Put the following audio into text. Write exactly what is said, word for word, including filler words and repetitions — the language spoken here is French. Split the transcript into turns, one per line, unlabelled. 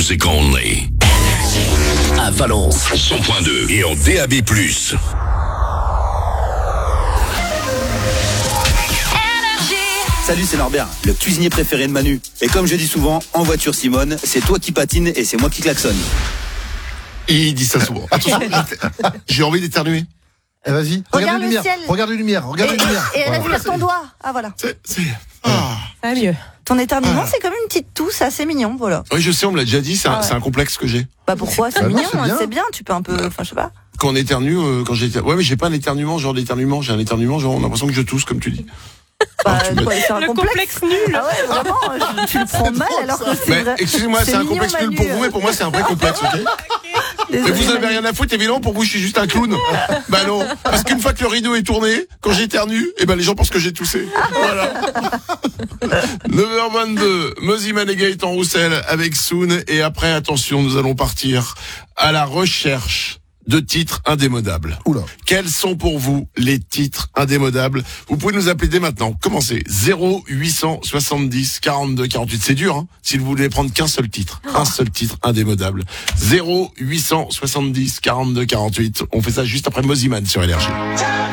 music only. À Valence, cent point deux et en D A B plus.
Salut, c'est Norbert, le cuisinier préféré de Manu. Et comme je dis souvent, en voiture Simone, c'est toi qui patine et c'est moi qui klaxonne.
Il dit ça souvent. Attention, j'ai envie d'éternuer.
Eh vas-y, regarde,
Regarde
les
le
lumières,
ciel.
regarde les lumières, regarde les lumières.
Et
Voilà.
respire ton doigt. Ah voilà.
C'est, c'est... Ah.
Ça va mieux.
Ton éternuement,
Ah.
c'est comme une petite tousse, assez mignon, voilà.
Oui, je sais, on me l'a déjà dit, c'est un,
Ah ouais.
c'est un complexe que j'ai.
Bah pourquoi c'est
Bah non,
mignon,
c'est bien.
c'est bien. Tu peux un peu, enfin je sais pas.
Quand on éternue, euh, quand j'ai ouais, mais j'ai pas un éternuement, genre d'éternuement, j'ai un éternuement, genre on a l'impression que je tousse, comme tu dis.
Bah
tu me-
quoi, c'est un
Le
complexe.
complexe nul.
Ah ouais, vraiment, je- tu le prends mal alors que c'est
Mais
vrai.
excusez-moi, c'est, un
mignon,
complexe nul
Manu.
pour vous, mais pour moi c'est un vrai complexe, ok? Mais
Désolée,
vous avez
Manu.
rien à foutre, évidemment, pour vous je suis juste un clown. Bah non, parce qu'une fois que le rideau est tourné, quand j'éternue, eh ben les gens pensent que j'ai toussé. Voilà. neuf heures vingt-deux, Moziman et Gaëtan Roussel avec Soon, et après, attention, nous allons partir à la recherche de titres indémodables.
Oula.
Quels sont pour vous les titres indémodables? Vous pouvez nous appeler dès maintenant. Commencez. zéro huit cent soixante-dix quarante-deux quarante-huit. C'est dur, hein, si vous voulez prendre qu'un seul titre. Un seul titre indémodable. zéro huit cent soixante-dix quarante-deux quarante-huit. On fait ça juste après Moziman sur Énergie.